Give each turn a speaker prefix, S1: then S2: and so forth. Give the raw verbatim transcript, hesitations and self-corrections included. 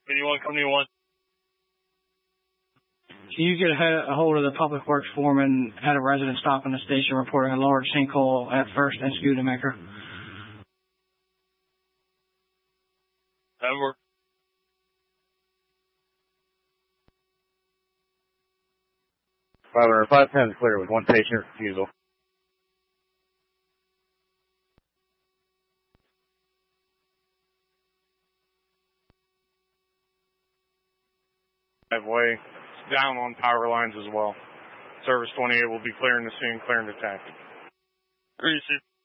S1: anyone, come to one.
S2: Can you get a, a hold of the public works foreman? Had a resident stop in the station reporting a large sinkhole at First and Schoonamaker.
S1: That works.
S3: five ten is clear with one patient refusal.
S4: Way down on power lines as well. Service twenty-eight will be clearing the scene, clearing the tank.
S1: Three,